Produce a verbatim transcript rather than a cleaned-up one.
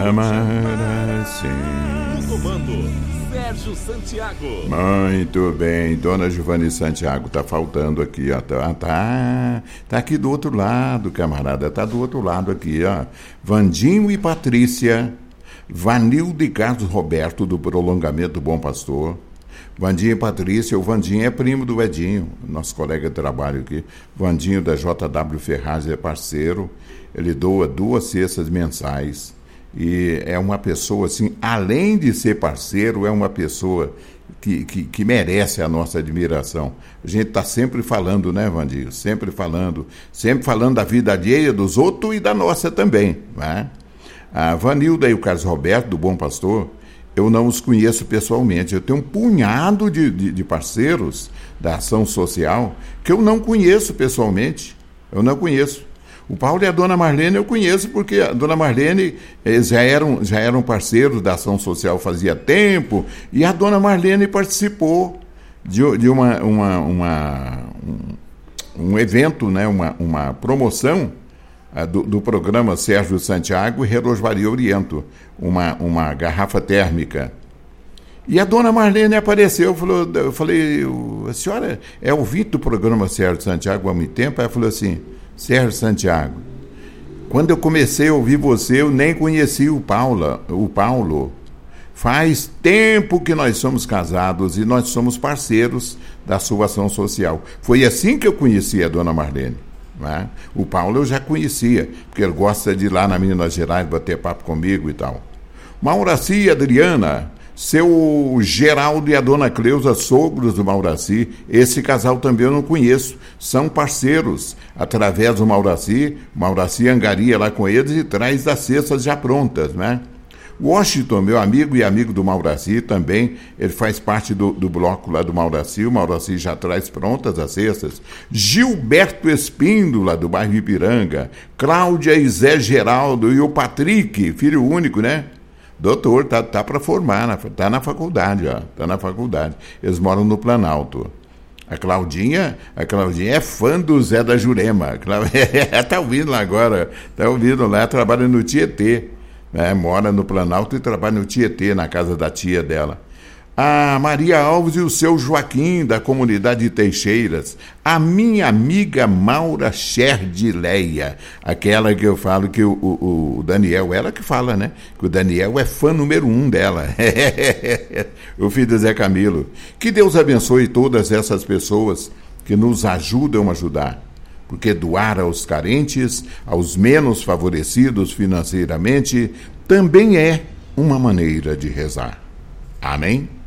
amar assim. No comando, Sérgio Santiago. Muito bem, Dona Giovanni Santiago, tá faltando aqui, ó. Tá, tá, tá aqui do outro lado, camarada, tá do outro lado aqui, ó. Vandinho e Patrícia, Vanildo e Carlos Roberto, do Prolongamento do Bom Pastor. Vandinho e Patrícia, o Vandinho é primo do Edinho, nosso colega de trabalho aqui. Vandinho da J W Ferraz é parceiro, ele doa duas cestas mensais e é uma pessoa assim, além de ser parceiro, é uma pessoa que, que, que merece a nossa admiração. A gente está sempre falando, né, Vandinho? Sempre falando, sempre falando da vida alheia dos outros e da nossa também, né? A Vanilda e o Carlos Roberto, do Bom Pastor, eu não os conheço pessoalmente. Eu tenho um punhado de, de, de parceiros da ação social que eu não conheço pessoalmente. Eu não conheço. O Paulo e a Dona Marlene eu conheço porque a Dona Marlene eles já eram, já eram parceiros da ação social fazia tempo e a Dona Marlene participou de, de uma, uma, uma, um, um evento, né, uma, uma promoção Do, do programa Sérgio Santiago e Relojaria Oriento, uma, uma garrafa térmica. E a Dona Marlene apareceu, falou, eu falei, a senhora é ouvinte do programa Sérgio Santiago há muito tempo? Ela falou assim, Sérgio Santiago, quando eu comecei a ouvir você, eu nem conhecia o Paulo, o Paulo. Faz tempo que nós somos casados e nós somos parceiros da sua ação social. Foi assim que eu conheci a Dona Marlene. Né? O Paulo eu já conhecia, porque ele gosta de ir lá na Minas Gerais bater papo comigo e tal. Mauraci e Adriana, seu Geraldo e a Dona Cleusa, sogros do Mauraci, esse casal também eu não conheço, são parceiros. Através do Mauraci, Mauraci angaria lá com eles e traz as cestas já prontas, né? Washington, meu amigo e amigo do Mauraci também, ele faz parte do, do bloco lá do Mauraci, o Mauraci já traz prontas as cestas. Gilberto Espíndola, do bairro Ipiranga, Cláudia e Zé Geraldo e o Patrick, filho único, né? Doutor, tá, tá para formar, na, tá na faculdade, ó, tá na faculdade. Eles moram no Planalto. A Claudinha, a Claudinha é fã do Zé da Jurema. Tá ouvindo lá agora, tá ouvindo lá, trabalha no Tietê. É, mora no Planalto e trabalha no Tietê, na casa da tia dela. A Maria Alves e o seu Joaquim, da comunidade de Teixeiras. A minha amiga Maura Scherdileia, aquela que eu falo que o, o, o Daniel, ela que fala, né? Que o Daniel é fã número um dela. O filho do Zé Camilo. Que Deus abençoe todas essas pessoas que nos ajudam a ajudar. Porque doar aos carentes, aos menos favorecidos financeiramente, também é uma maneira de rezar. Amém?